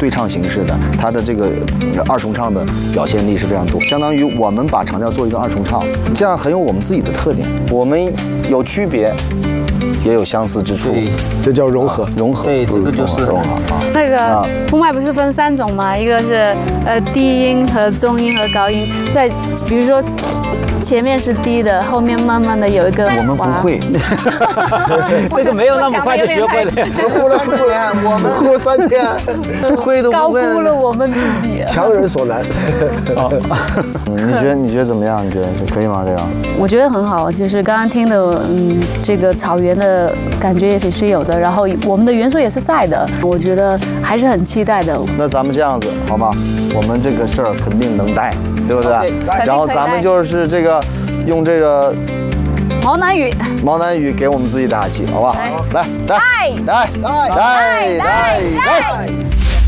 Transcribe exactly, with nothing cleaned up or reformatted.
对唱形式的，它的这个二重唱的表现力是非常多。相当于我们把长调做一个二重唱，这样很有我们自己的特点。我们有区别，也有相似之处， 这叫融合。 融合， 对，这个就是融合啊。 那个呼麦不是分三种吗？一个是呃低音和中音和高音，在比如说。前面是低的，后面慢慢的有一个。 我们不会， 这个没有那么快就学会了。 呼了三天，我们呼三天， 会都高估不会。 了我们自己。 强人所难。 你觉得你觉得怎么样？你觉得可以吗？这样？ 我觉得很好，就是刚刚听的，嗯，这个草原的感觉也是有的，然后我们的元素也是在的，我觉得还是很期待的。 那咱们这样子好吗？我们这个事儿肯定能带，对不对？然后咱们就是这个用这个毛南语， 毛南语给我们自己打气，好吧？来来来来来来来。